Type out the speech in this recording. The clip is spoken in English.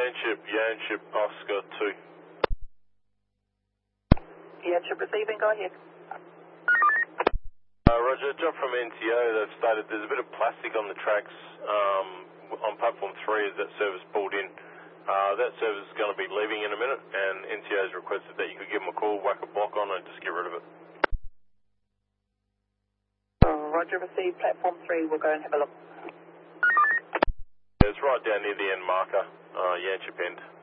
Yanship, Oscar 2. Yanship receiving, go ahead. Roger, job from NTO, they've stated there's a bit of plastic on the tracks on platform 3 as that service pulled in. That service is going to be leaving in a minute, and NTO has requested that you could give them a call, whack a block on and just get rid of it. Roger, received platform 3, we'll go and have a look. It's right down near the end marker, Yanship end.